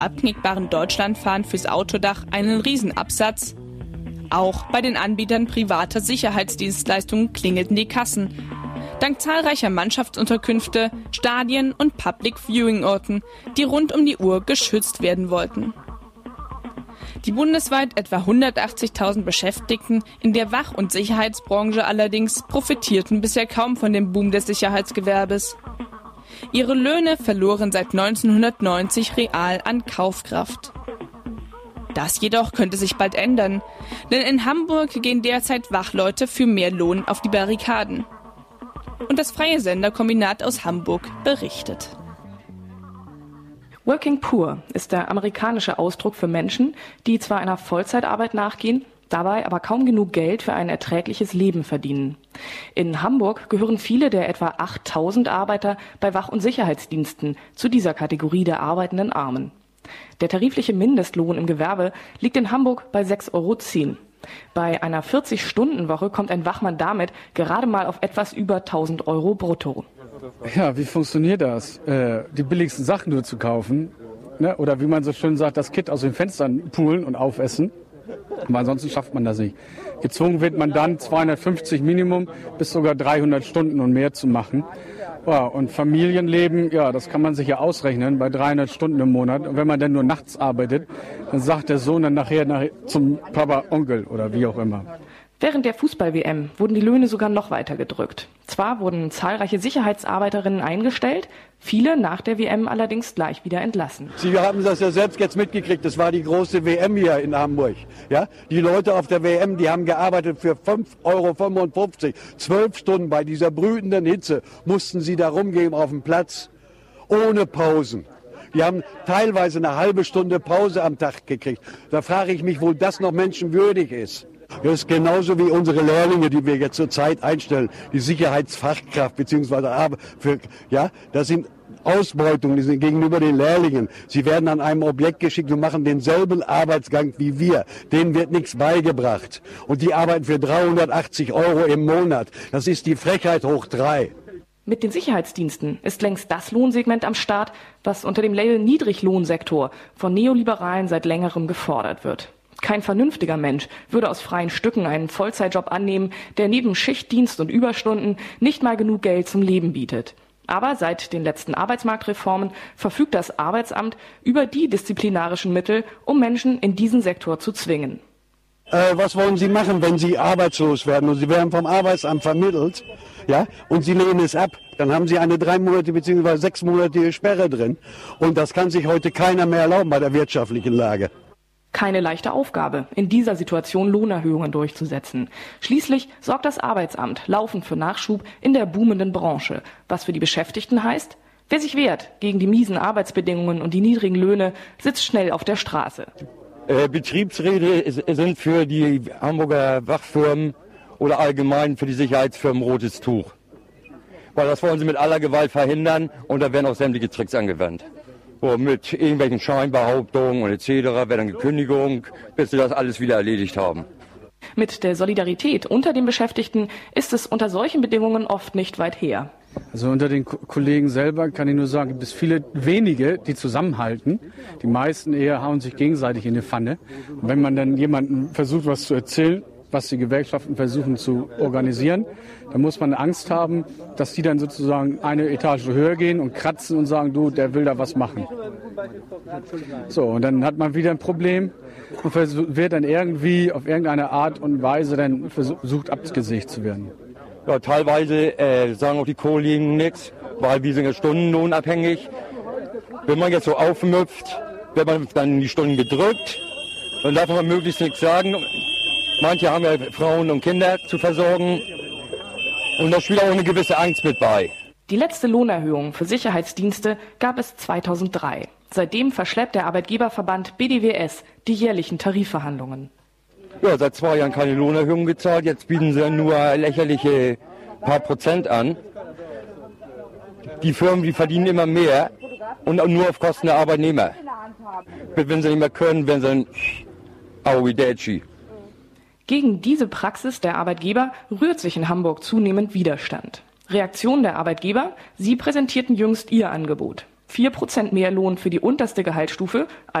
abknickbaren Deutschlandfahnen fürs Autodach einen Riesenabsatz. Auch bei den Anbietern privater Sicherheitsdienstleistungen klingelten die Kassen. Dank zahlreicher Mannschaftsunterkünfte, Stadien und Public-Viewing-Orten, die rund um die Uhr geschützt werden wollten. Die bundesweit etwa 180.000 Beschäftigten in der Wach- und Sicherheitsbranche allerdings profitierten bisher kaum von dem Boom des Sicherheitsgewerbes. Ihre Löhne verloren seit 1990 real an Kaufkraft. Das jedoch könnte sich bald ändern, denn in Hamburg gehen derzeit Wachleute für mehr Lohn auf die Barrikaden. Und das Freie Senderkombinat aus Hamburg berichtet. Working Poor ist der amerikanische Ausdruck für Menschen, die zwar einer Vollzeitarbeit nachgehen, dabei aber kaum genug Geld für ein erträgliches Leben verdienen. In Hamburg gehören viele der etwa 8.000 Arbeiter bei Wach- und Sicherheitsdiensten zu dieser Kategorie der arbeitenden Armen. Der tarifliche Mindestlohn im Gewerbe liegt in Hamburg bei 6,10 €. Bei einer 40-Stunden-Woche kommt ein Wachmann damit gerade mal auf etwas über 1.000 € brutto. Ja, wie funktioniert das? Die billigsten Sachen nur zu kaufen, ne? Oder wie man so schön sagt, das Kind aus den Fenstern pulen und aufessen. Aber ansonsten schafft man das nicht. Gezwungen wird man dann 250 Minimum bis sogar 300 Stunden und mehr zu machen. Ja, und Familienleben, ja, das kann man sich ja ausrechnen bei 300 Stunden im Monat. Und wenn man dann nur nachts arbeitet, dann sagt der Sohn dann nachher zum Papa Onkel oder wie auch immer. Während der Fußball-WM wurden die Löhne sogar noch weiter gedrückt. Zwar wurden zahlreiche Sicherheitsarbeiterinnen eingestellt, viele nach der WM allerdings gleich wieder entlassen. Sie haben das ja selbst jetzt mitgekriegt, das war die große WM hier in Hamburg. Ja? Die Leute auf der WM, die haben gearbeitet für 5,55 €, 12 Stunden bei dieser brütenden Hitze mussten sie da rumgehen auf dem Platz, ohne Pausen. Die haben teilweise eine halbe Stunde Pause am Tag gekriegt. Da frage ich mich, wo das noch menschenwürdig ist. Das ist genauso wie unsere Lehrlinge, die wir jetzt zurzeit einstellen, die Sicherheitsfachkraft bzw. das sind Ausbeutungen, die sind gegenüber den Lehrlingen. Sie werden an einem Objekt geschickt und machen denselben Arbeitsgang wie wir. Denen wird nichts beigebracht. Und die arbeiten für 380 € im Monat. Das ist die Frechheit hoch 3. Mit den Sicherheitsdiensten ist längst das Lohnsegment am Start, was unter dem Label Niedriglohnsektor von Neoliberalen seit längerem gefordert wird. Kein vernünftiger Mensch würde aus freien Stücken einen Vollzeitjob annehmen, der neben Schichtdienst und Überstunden nicht mal genug Geld zum Leben bietet. Aber seit den letzten Arbeitsmarktreformen verfügt das Arbeitsamt über die disziplinarischen Mittel, um Menschen in diesen Sektor zu zwingen. Was wollen Sie machen, wenn Sie arbeitslos werden und Sie werden vom Arbeitsamt vermittelt, ja, und Sie lehnen es ab? Dann haben Sie eine 3 Monate bzw. 6-monatige Sperre drin. Und das kann sich heute keiner mehr erlauben bei der wirtschaftlichen Lage. Keine leichte Aufgabe, in dieser Situation Lohnerhöhungen durchzusetzen. Schließlich sorgt das Arbeitsamt laufend für Nachschub in der boomenden Branche, was für die Beschäftigten heißt, wer sich wehrt gegen die miesen Arbeitsbedingungen und die niedrigen Löhne, sitzt schnell auf der Straße. Betriebsräte sind für die Hamburger Wachfirmen oder allgemein für die Sicherheitsfirmen rotes Tuch. Weil das wollen sie mit aller Gewalt verhindern und da werden auch sämtliche Tricks angewandt. Mit irgendwelchen Scheinbehauptungen und etc. wird dann die Kündigung, bis sie das alles wieder erledigt haben. Mit der Solidarität unter den Beschäftigten ist es unter solchen Bedingungen oft nicht weit her. Also unter den Kollegen selber kann ich nur sagen, gibt es viele wenige, die zusammenhalten. Die meisten eher hauen sich gegenseitig in die Pfanne. Und wenn man dann jemandem versucht, was zu erzählen, was die Gewerkschaften versuchen zu organisieren, dann muss man Angst haben, dass die dann sozusagen eine Etage höher gehen und kratzen und sagen, du, der will da was machen. So, und dann hat man wieder ein Problem und wird dann irgendwie auf irgendeine Art und Weise dann versucht abgesägt zu werden. Ja, teilweise sagen auch die Kollegen nichts, weil wir sind ja stundenlohnabhängig. Wenn man jetzt so aufmüpft, wird man dann in die Stunden gedrückt, dann darf man möglichst nichts sagen. Manche haben ja Frauen und Kinder zu versorgen und da spielt auch eine gewisse Angst mit bei. Die letzte Lohnerhöhung für Sicherheitsdienste gab es 2003. Seitdem verschleppt der Arbeitgeberverband BDWS die jährlichen Tarifverhandlungen. Ja, seit 2 Jahren keine Lohnerhöhung gezahlt, jetzt bieten sie nur lächerliche paar Prozent an. Die Firmen, die verdienen immer mehr und nur auf Kosten der Arbeitnehmer. Wenn sie nicht mehr können, werden sie dann Auideci. Gegen diese Praxis der Arbeitgeber rührt sich in Hamburg zunehmend Widerstand. Reaktion der Arbeitgeber: Sie präsentierten jüngst ihr Angebot. 4% mehr Lohn für die unterste Gehaltsstufe